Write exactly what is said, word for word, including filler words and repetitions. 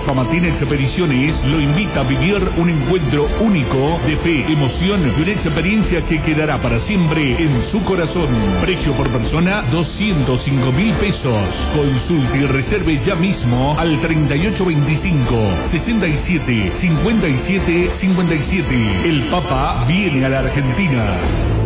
Famatina Expediciones lo invita a vivir un encuentro único de fe, emoción y una experiencia que quedará para siempre en su corazón. Precio por persona doscientos cinco mil pesos. Consulte y reserve ya mismo al treinta y ocho veinticinco, sesenta y siete, cincuenta y siete cincuenta y siete. El Papa viene a la Argentina.